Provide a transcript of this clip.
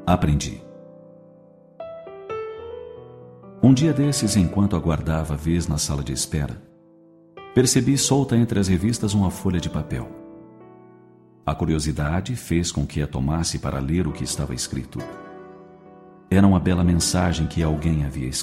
Aprendi. Um dia desses, enquanto aguardava a vez na sala de espera, percebi solta entre as revistas uma folha de papel. A curiosidade fez com que a tomasse para ler o que estava escrito. Era uma bela mensagem que alguém havia escrito.